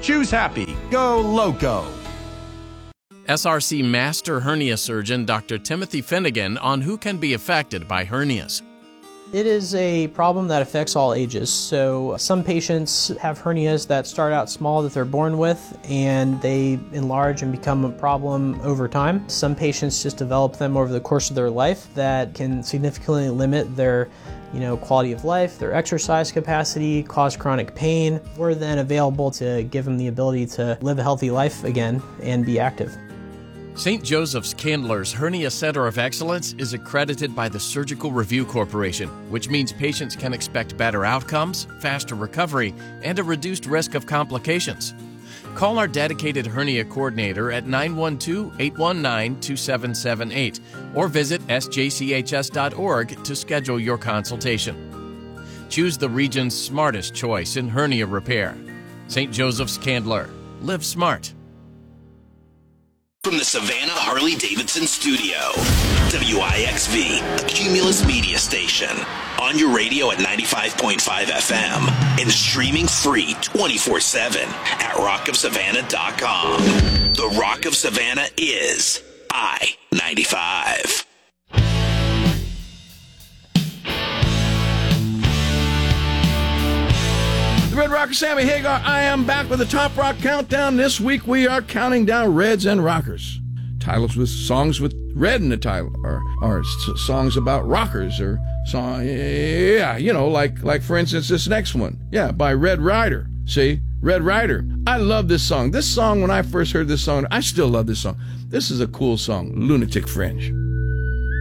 Choose happy. Go Loco. SRC Master Hernia Surgeon Dr. Timothy Finnegan on who can be affected by hernias. It is a problem that affects all ages. So some patients have hernias that start out small that they're born with and they enlarge and become a problem over time. Some patients just develop them over the course of their life that can significantly limit their quality of life, their exercise capacity, cause chronic pain. We're then available to give them the ability to live a healthy life again and be active. St. Joseph's Candler's Hernia Center of Excellence is accredited by the Surgical Review Corporation, which means patients can expect better outcomes, faster recovery, and a reduced risk of complications. Call our dedicated hernia coordinator at 912-819-2778 or visit sjchs.org to schedule your consultation. Choose the region's smartest choice in hernia repair. St. Joseph's Candler. Live smart. From the Savannah Harley-Davidson studio, WIXV, a Cumulus media station. On your radio at 95.5 FM and streaming free 24/7 at rockofsavannah.com. The Rock of Savannah is I-95. Red Rocker Sammy Hagar. I am back with the Top Rock Countdown. This week we are counting down Reds and rockers. Titles with songs with red in the title, or songs about rockers, or song, like for instance this next one, by Red Rider. See, Red Rider. I love this song. This song, when I first heard this song, I still love this song. This is a cool song, Lunatic Fringe.